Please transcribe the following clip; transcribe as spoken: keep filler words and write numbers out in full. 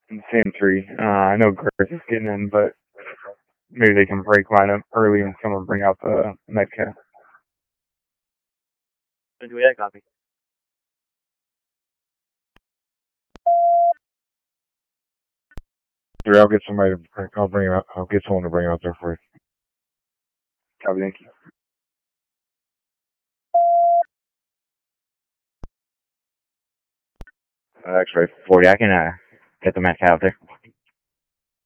the same three. Uh, I know Griff is getting in, but maybe they can break lineup early and someone bring out the Metcalf. Do we have copy? Here, I'll get somebody. To bring, I'll bring him out. I'll get someone to bring him out there for you. Copy, thank you. Uh, X-ray forty. I can uh, get the Metcalf out there.